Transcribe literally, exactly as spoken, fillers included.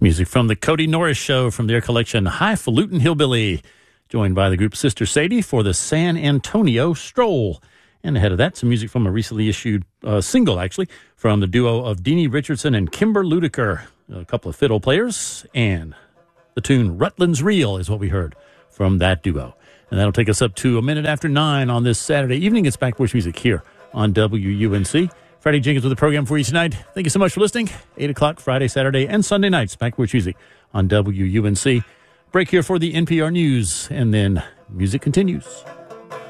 Music from the Cody Norris Show from their collection Highfalutin Hillbilly, joined by the group Sister Sadie for the San Antonio Stroll. And ahead of that, some music from a recently issued uh, single, actually, from the duo of Deanie Richardson and Kimber Ludiker, a couple of fiddle players, and the tune Rutland's Reel is what we heard from that duo. And that'll take us up to a minute after nine on this Saturday evening. It's Back Porch Music here on W U N C. Freddie Jenkins with the program for you tonight. Thank you so much for listening. eight o'clock Friday, Saturday, and Sunday nights. Back Porch Music on W U N C. Break here for the N P R News, and then music continues.